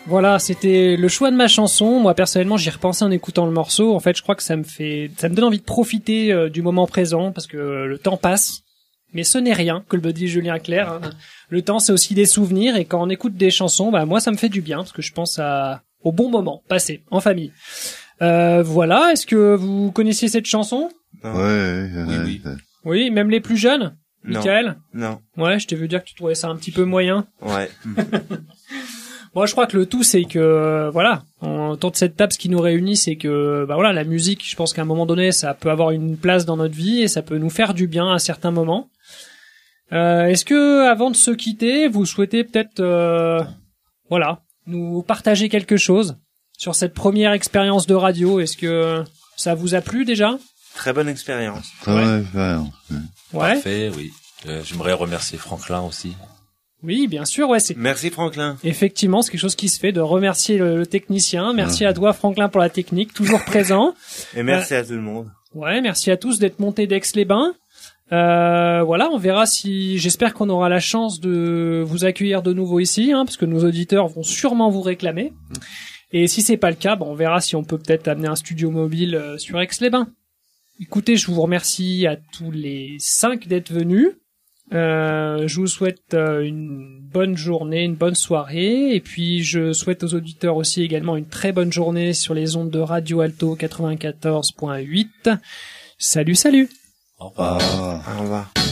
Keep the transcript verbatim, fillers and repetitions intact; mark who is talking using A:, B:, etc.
A: Voilà, c'était le choix de ma chanson. Moi, personnellement, j'y repensais en écoutant le morceau. En fait, je crois que ça me fait, ça me donne envie de profiter euh, du moment présent parce que euh, le temps passe. Mais ce n'est rien, que le dit Julien Clerc. Hein. Le temps, c'est aussi des souvenirs et quand on écoute des chansons, bah moi, ça me fait du bien parce que je pense à au bon moment passé en famille. Euh, voilà. Est-ce que vous connaissiez cette chanson?
B: Ouais, ouais,
C: Oui, oui.
B: ouais.
A: Oui, même les plus jeunes.
D: Non.
A: Michael?
D: Non.
A: Ouais, je t'ai vu dire que tu trouvais ça un petit peu moyen.
D: Ouais.
A: Moi, je crois que le tout, c'est que, euh, voilà, en- autour de cette table, ce qui nous réunit, c'est que, bah voilà, la musique, je pense qu'à un moment donné, ça peut avoir une place dans notre vie et ça peut nous faire du bien à certains moments. Euh, est-ce que, avant de se quitter, vous souhaitez peut-être, euh, voilà, nous partager quelque chose sur cette première expérience de radio? Est-ce que ça vous a plu déjà?
D: Très bonne expérience.
B: Très bonne expérience.
A: Ouais.
C: Parfait, oui. Euh, j'aimerais remercier Franklin aussi.
A: Oui, bien sûr, ouais, c'est,
D: Merci Franklin.
A: effectivement, c'est quelque chose qui se fait de remercier le, le technicien. Merci à toi, Franklin, pour la technique, toujours présent.
D: Et merci à tout le monde.
A: Ouais, merci à tous d'être montés d'Aix-les-Bains. Euh, voilà, on verra si, j'espère qu'on aura la chance de vous accueillir de nouveau ici, hein, parce que nos auditeurs vont sûrement vous réclamer. Et si c'est pas le cas, bon, on verra si on peut peut-être amener un studio mobile euh, sur Aix-les-Bains. Écoutez, je vous remercie à tous les cinq d'être venus. Euh, je vous souhaite euh, une bonne journée, une bonne soirée, et puis je souhaite aux auditeurs aussi également une très bonne journée sur les ondes de Radio Alto quatre-vingt-quatorze point huit. Salut, salut!
C: Au revoir.
B: Ah.
D: Au revoir.